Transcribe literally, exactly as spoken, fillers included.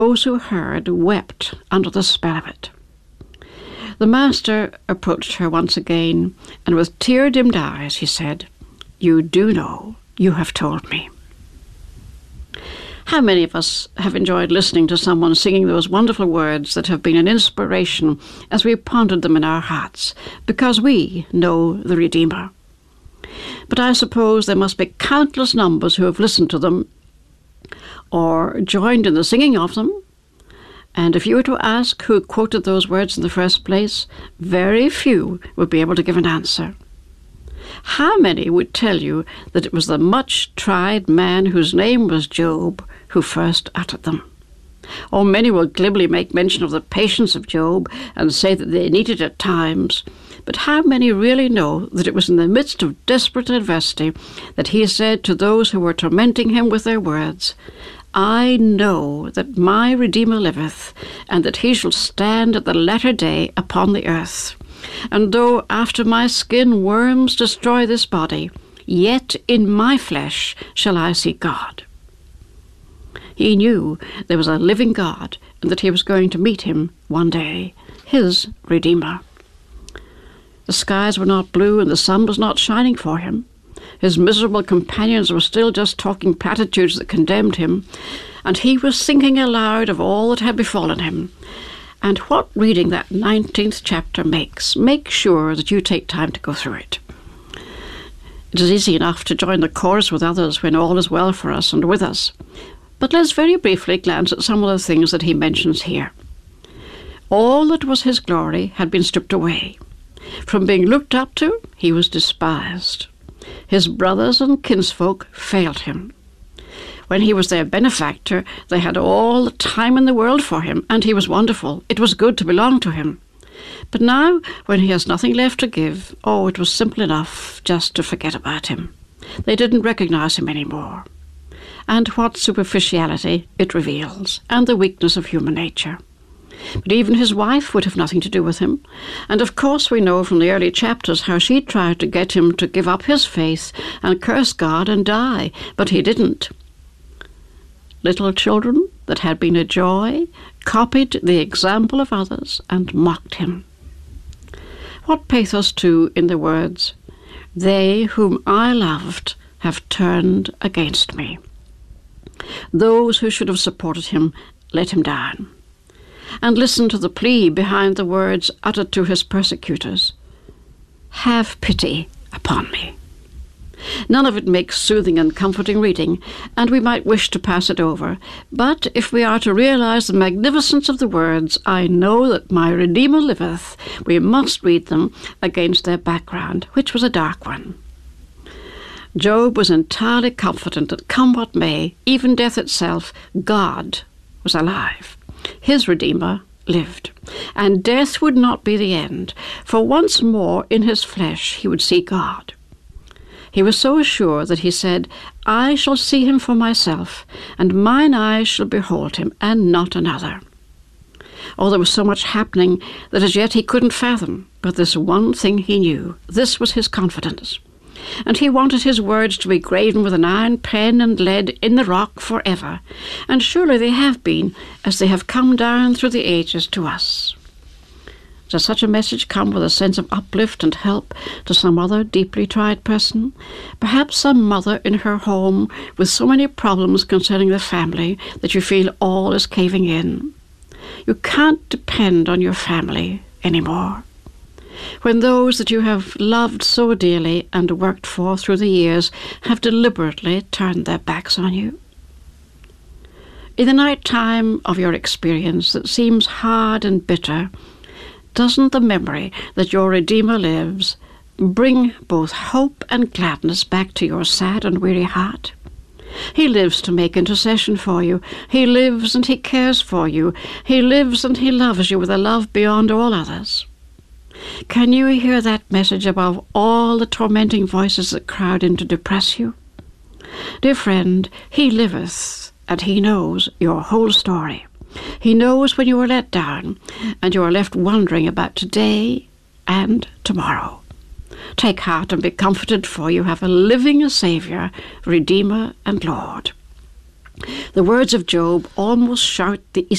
Those who heard wept under the spell of it. The master approached her once again, and with tear-dimmed eyes he said, "You do know, you have told me." How many of us have enjoyed listening to someone singing those wonderful words that have been an inspiration as we pondered them in our hearts, because we know the Redeemer? But I suppose there must be countless numbers who have listened to them or joined in the singing of them. And if you were to ask who quoted those words in the first place, very few would be able to give an answer. How many would tell you that it was the much-tried man whose name was Job who first uttered them? Or many will glibly make mention of the patience of Job and say that they need it at times. But how many really know that it was in the midst of desperate adversity that he said to those who were tormenting him with their words, "I know that my Redeemer liveth, and that he shall stand at the latter day upon the earth. And though after my skin worms destroy this body, yet in my flesh shall I see God." He knew there was a living God, and that he was going to meet him one day, his Redeemer. The skies were not blue, and the sun was not shining for him. His miserable companions were still just talking platitudes that condemned him, and he was thinking aloud of all that had befallen him. And what reading that nineteenth chapter makes, make sure that you take time to go through it. It is easy enough to join the chorus with others when all is well for us and with us. But let's very briefly glance at some of the things that he mentions here. All that was his glory had been stripped away. From being looked up to, he was despised. His brothers and kinsfolk failed him. When he was their benefactor, they had all the time in the world for him, and he was wonderful. It was good to belong to him. But now, when he has nothing left to give, oh, it was simple enough just to forget about him. They didn't recognize him anymore. And what superficiality it reveals, and the weakness of human nature. But even his wife would have nothing to do with him. And of course we know from the early chapters how she tried to get him to give up his faith and curse God and die, but he didn't. Little children that had been a joy copied the example of others and mocked him. What pathos too in the words, "They whom I loved have turned against me." Those who should have supported him let him down. And listen to the plea behind the words uttered to his persecutors. "Have pity upon me." None of it makes soothing and comforting reading, and we might wish to pass it over. But if we are to realize the magnificence of the words, "I know that my Redeemer liveth," we must read them against their background, which was a dark one. Job was entirely confident that come what may, even death itself, God was alive. His Redeemer lived, and death would not be the end, for once more in his flesh he would see God. He was so sure that he said, "I shall see him for myself, and mine eyes shall behold him, and not another." Oh, there was so much happening that as yet he couldn't fathom, but this one thing he knew, this was his confidence. And he wanted his words to be graven with an iron pen and lead in the rock forever, and surely they have been, as they have come down through the ages to us. Does such a message come with a sense of uplift and help to some other deeply tried person? Perhaps some mother in her home with so many problems concerning the family that you feel all is caving in. You can't depend on your family anymore. When those that you have loved so dearly and worked for through the years have deliberately turned their backs on you. In the night time of your experience that seems hard and bitter, doesn't the memory that your Redeemer lives bring both hope and gladness back to your sad and weary heart? He lives to make intercession for you. He lives and he cares for you. He lives and he loves you with a love beyond all others. Can you hear that message above all the tormenting voices that crowd in to depress you? Dear friend, he liveth, and he knows your whole story. He knows when you are let down, and you are left wondering about today and tomorrow. Take heart and be comforted, for you have a living Saviour, Redeemer and Lord. The words of Job almost shout the